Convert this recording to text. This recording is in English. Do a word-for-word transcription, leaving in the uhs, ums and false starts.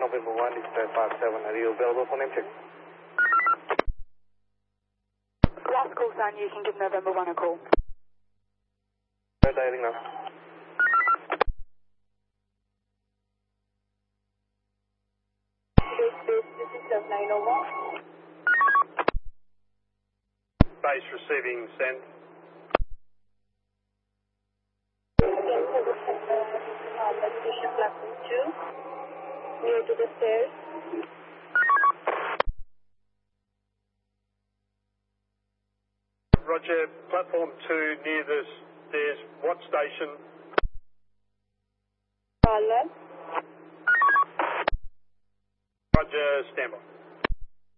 November one, this is five seven. Are you available for name check? Last call sign, you can give November one a call. They're dialing now. Base, this is seven nine oh one. Base receiving, send. Station platform two, near to the stairs. Roger, platform two near the stairs. What station? Parlor. Roger, standby.